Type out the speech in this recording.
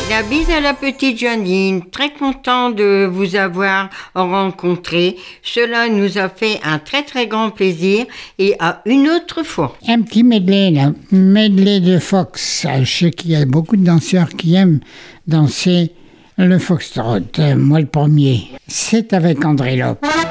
La bise à la petite Janine, très content de vous avoir rencontré. Cela nous a fait un très très grand plaisir et à une autre fois. Un petit medley là, medley de Fox. Je sais qu'il y a beaucoup de danseurs qui aiment danser le foxtrot. Moi le premier. C'est avec André Lope.